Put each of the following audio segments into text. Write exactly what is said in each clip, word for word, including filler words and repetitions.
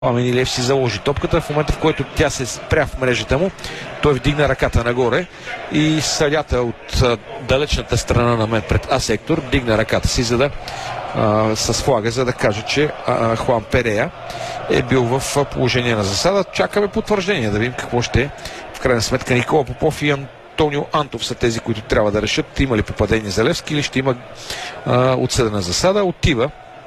Пламен Илиев си заложи топката. В момента, в който тя се спря в мрежата му, той вдигна ръката нагоре и съдята от а, далечната страна на мен пред А-сектор вдигна ръката си, за да а, с флага, за да каже, че а, Хуан Перея е бил в положение на засада. Чакаме потвърждение да видим какво ще е. В крайна сметка Никола Попов и Антонио Антов са тези, които трябва да решат има ли попадение за Левски или ще има а, отсъдена засада. Отива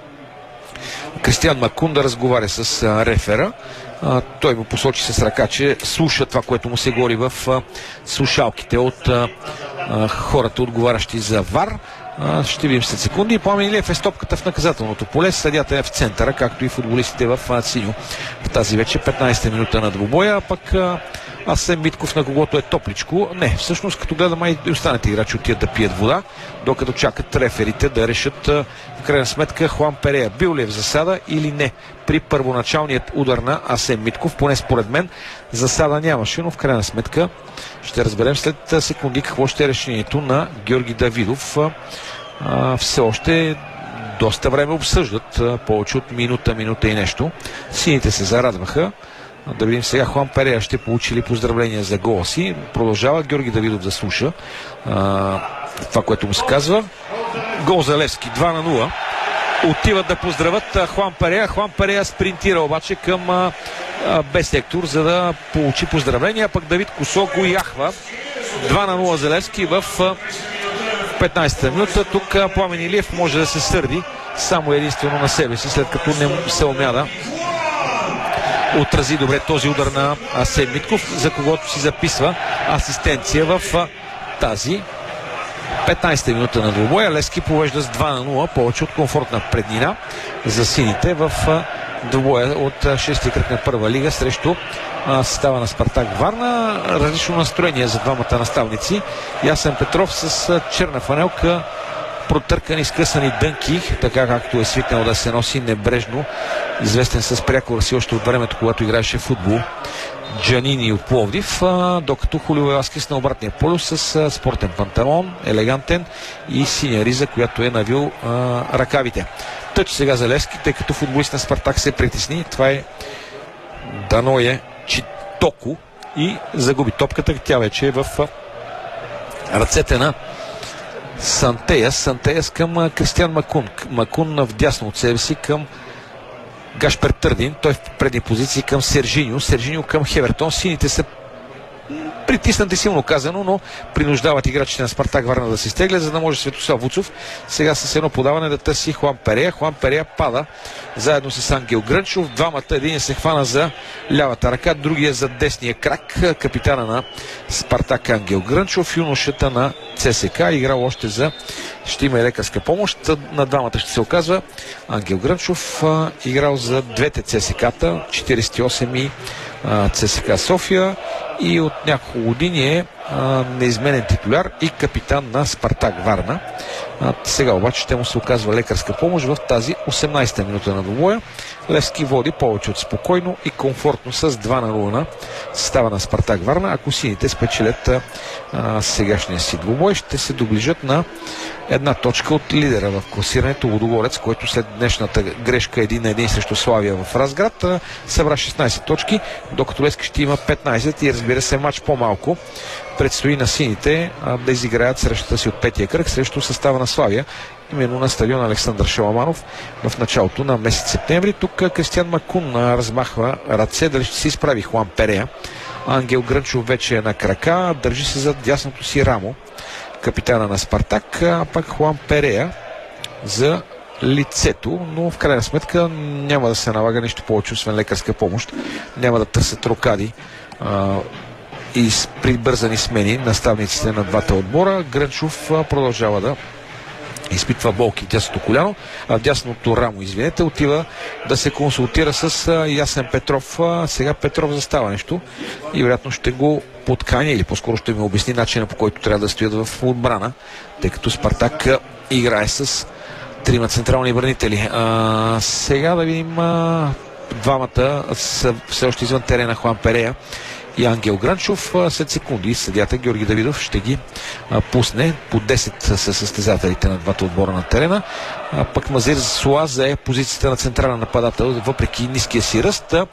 Кристиан Макун да разговаря с а, рефера. А, той му посочи с ръка, че слуша това, което му се говори в а, слушалките от а, а, хората, отговарящи за ВАР. А, ще видим след секунди. Пламен Илиев е стопката в наказателното поле. Съдията е в центъра, както и футболистите в а, синьо. В тази вече петнайсета минута на двубоя, а пък а, Асен Митков, на когото е топличко. Не, всъщност като гледам, май и останете играчи отият да пият вода, докато чакат реферите да решат в крайна сметка Хуан Перея бил ли е в засада или не. При първоначалният удар на Асен Митков, поне според мен, засада нямаше, но в крайна сметка ще разберем след секунди какво ще е решението на Георги Давидов. А, все още доста време обсъждат, повече от минута, минута и нещо. Сините се зарадваха. Да видим сега Хуан Перея ще получи ли поздравления за гола си. Продължава Георги Давидов да слуша а, това, което му се казва. Гол за Левски, два на нула. Отиват да поздравят а, Хуан Перея. Хуан Перея спринтира обаче към а, а, Б-сектор, за да получи поздравления. Пък Давид Косо го яхва. два на нула за Левски в а, петнайсета минута. Тук а, Пламен Илиев може да се сърди само единствено на себе си, след като не се умя да отрази добре този удар на Асен Митков, за когото си записва асистенция в тази петнайсета минута на двубоя. Левски повежда с два на нула, повече от комфортна преднина за сините в двубоя от шести кръг на първа лига срещу състава на Спартак Варна. Различно настроение за двамата наставници. Ясен Петров с черна фанелка, протъркани, скъсани дънки, така както е свикнал да се носи небрежно, известен с прякора си още от времето, когато играеше футбол, Джанини от Пловдив, а, докато Хулио Веласкес на обратния полюс с а, спортен панталон, елегантен и синя риза, която е навил а, ръкавите. Тъч сега за Левски, тъй като футболист на Спартак се притесни. Това е Даное Читоко и загуби топката. Тя вече е в а, ръцете на Сантеяс. Сантеяс към Кристиан Макун. Макун вдясно от себе си към Гашпер Търдин. Той в предни позиции към Сержиньо. Сержиньо към Хевертон. Сините са притиснати, силно казано, но принуждават играчите на Спартак Варна да се изтеглят, за да може Светослав Вуцов сега с едно подаване да търси Хуан Перея. Хуан Перея пада заедно с Ангел Грънчов. Двамата, един се хвана за лявата ръка, другия за десния крак. Капитана на Спартак Ангел Грънчов, юношата на ЦСКА, играл още за... Ще има и лекарска помощ. На двамата ще се оказва Ангел Грънчов, играл за двете ЦСКА-та, четирийсет и осем и ЦСКА София, и от няколко години е а, неизменен титуляр и капитан на Спартак Варна. А, сега обаче ще му се оказва лекарска помощ в тази осемнайсета минута на двубоя. Левски води повече от спокойно и комфортно с два на нула на състава на Спартак Варна. Ако сините спечелят а, сегашния си двубой, ще се доближат на една точка от лидера в класирането Лудогорец, който след днешната грешка един на един срещу Славия в Разград събра шестнайсет точки, докато Левски ще има петнайсет и разбира се матч по-малко. Предстои на сините а, да изиграят срещата си от петия кръг срещу състава на Славия, именно на стадион Александър Шаламанов в началото на месец септември. Тук Кристиан Макун а, размахва ръце, дали ще се изправи Хуан Перея. Ангел Грънчов вече е на крака, държи се за дясното си рамо капитана на Спартак, а пак Хуан Перея за лицето, но в крайна сметка няма да се налага нещо повече, освен лекарска помощ. Няма да търсят рокади а, и прибързани смени наставниците на двата отбора. Грънчов а, продължава да изпитва болки в дясното коляно, а в дясното рамо, извинете, отива да се консултира с а, Ясен Петров. А, сега Петров застава нещо и вероятно ще го подканя, или по-скоро ще ми обясни начина, по който трябва да стоят в отбрана, тъй като Спартак а, играе с трима централни бранители. А, сега да видим а, двамата са все още извън терена, Хуан Перея и Ангел Гранчов. След секунди съдията Георги Давидов ще ги а, пусне. По десет са състезателите на двата отбора на терена. А, пък Мазир Суаз зае позицията на централен нападател, въпреки ниския си ръст.